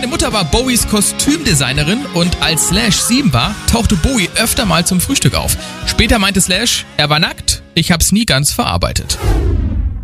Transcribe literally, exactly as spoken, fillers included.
Meine Mutter war Bowies Kostümdesignerin und als Slash sieben war, tauchte Bowie öfter mal zum Frühstück auf. Später meinte Slash, er war nackt, ich hab's nie ganz verarbeitet.